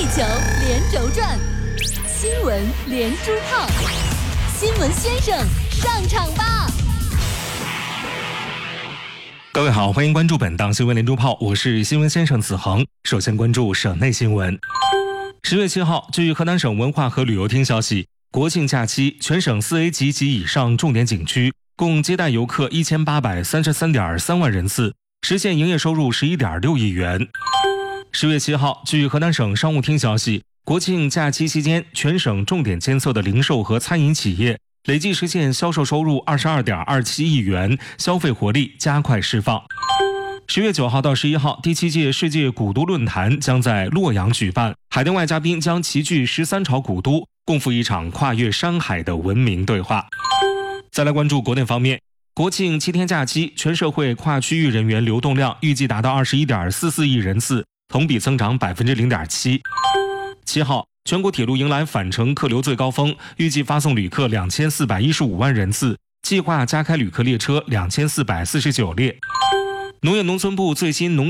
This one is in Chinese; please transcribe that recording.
地球连轴转，新闻连珠炮，新闻先生上场吧！ 各位好，欢迎关注本档新闻连珠炮，我是新闻先生子恒。首先关注省内新闻。10月7号，据河南省文化和旅游厅消息，国庆假期全省4A 级及以上重点景区共接待游客1833.3万人次，实现营业收入11.6亿元。10月7号，据河南省商务厅消息，国庆假期期间，全省重点监测的零售和餐饮企业累计实现销售收入22.27亿元，消费活力加快释放。10月9号到11号，第7届世界古都论坛将在洛阳举办，海内外嘉宾将齐聚13朝古都，共赴一场跨越山海的文明对话。再来关注国内方面，国庆7天假期，全社会跨区域人员流动量预计达到21.44亿人次，同比增长 0.7%。7号，全国铁路迎来返程客流最高峰，预计发送旅客2415万人次，计划加开旅客列车2449列。农业农村部最新农